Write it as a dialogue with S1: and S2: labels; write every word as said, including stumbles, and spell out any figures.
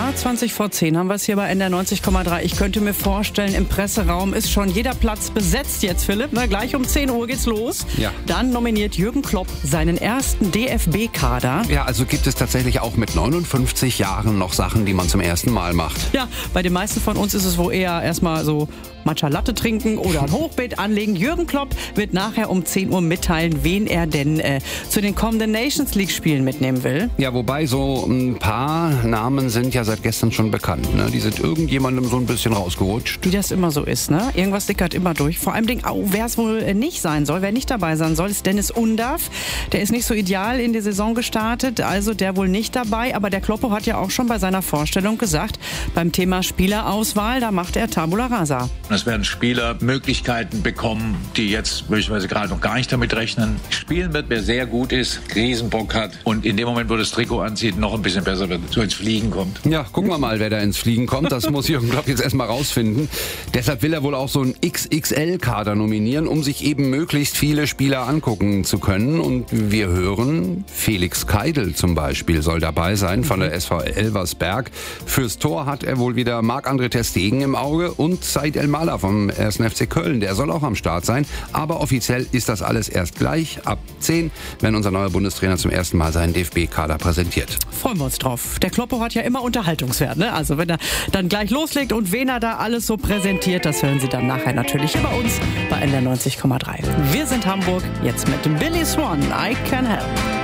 S1: Ja, zwanzig vor zehn haben wir es hier bei N D R neunzig Komma drei. Ich könnte mir vorstellen, im Presseraum ist schon jeder Platz besetzt jetzt, Philipp. Na, gleich um zehn Uhr geht's los.
S2: Ja.
S1: Dann nominiert Jürgen Klopp seinen ersten D F B-Kader.
S2: Ja, also gibt es tatsächlich auch mit neunundfünfzig Jahren noch Sachen, die man zum ersten Mal macht.
S1: Ja, bei den meisten von uns ist es wohl eher erstmal so Matcha Latte trinken oder ein Hochbeet anlegen. Jürgen Klopp wird nachher um zehn Uhr mitteilen, wen er denn äh, zu den kommenden Nations League-Spielen mitnehmen will.
S2: Ja, wobei so ein paar Namen sind ja seit gestern schon bekannt. Ne? Die sind irgendjemandem so ein bisschen rausgerutscht.
S1: Wie das immer so ist, ne? Irgendwas dickert immer durch. Vor allem, oh, wer es wohl nicht sein soll, wer nicht dabei sein soll, ist Dennis Undaff. Der ist nicht so ideal in die Saison gestartet, also der wohl nicht dabei. Aber der Kloppo hat ja auch schon bei seiner Vorstellung gesagt, beim Thema Spielerauswahl, da macht er Tabula Rasa.
S3: Es werden Spieler Möglichkeiten bekommen, die jetzt möglicherweise gerade noch gar nicht damit rechnen. Spielen wird, wer sehr gut ist, Riesenbock hat und in dem Moment, wo das Trikot anzieht, noch ein bisschen besser wird, so ins Fliegen kommt.
S2: Ja, gucken wir mal, wer da ins Fliegen kommt. Das muss Jürgen Klopp jetzt erstmal rausfinden. Deshalb will er wohl auch so einen X X L-Kader nominieren, um sich eben möglichst viele Spieler angucken zu können. Und wir hören, Felix Keidel zum Beispiel soll dabei sein von der S V Elversberg. Fürs Tor hat er wohl wieder Marc-André ter Stegen im Auge und Said El-Maller vom ersten F C Köln. Der soll auch am Start sein. Aber offiziell ist das alles erst gleich ab zehn, wenn unser neuer Bundestrainer zum ersten Mal seinen D F B-Kader präsentiert.
S1: Freuen wir uns drauf. Der Kloppo hat ja immer Unterhaltungswert, ne? Also wenn er dann gleich loslegt und wen er da alles so präsentiert, das hören Sie dann nachher natürlich bei uns bei N D R neunzig Komma drei. Wir sind Hamburg, jetzt mit Billy Swan, I Can Help.